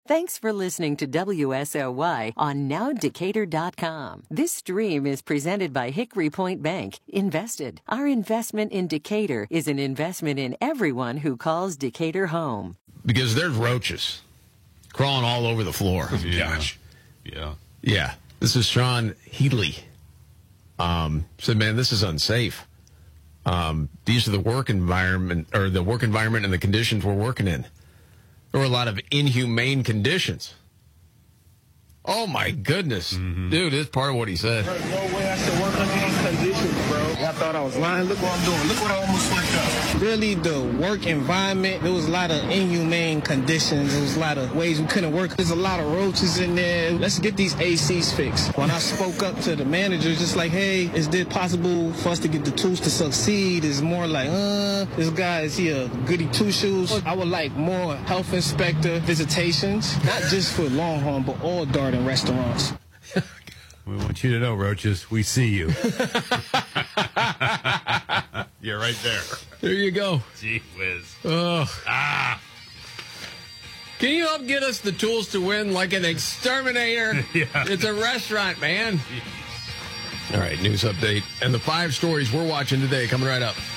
Thanks for listening to WSOY on NowDecatur.com. This stream is presented by Hickory Point Bank. Invested. Our investment in Decatur is an investment in everyone who calls Decatur home. Because there's roaches crawling all over the floor. Gosh. Yeah. This is Sean Healy. Said, man, this is unsafe. These are the work environment and the conditions we're working in. There were a lot of inhumane conditions. Oh, my goodness. Dude, it's part of what he said. There's no way I should work under these conditions, bro. I thought I was lying. Look what I'm doing. Look what I almost fucked up. Really, the work environment, there was a lot of inhumane conditions. There was a lot of ways we couldn't work. There's a lot of roaches in there. Let's get these ACs fixed. When I spoke up to the manager, just like, hey, is it possible for us to get the tools to succeed? It's more like, this guy, is he a goody two-shoes? I would like more health inspector visitations, not just for Longhorn, but all Darden restaurants. We want you to know, roaches, we see you. You're right there. There you go. Gee whiz. Can you help get us the tools to win like an exterminator? Yeah. It's a restaurant, man. All right, news update. And the 5 stories we're watching today coming right up.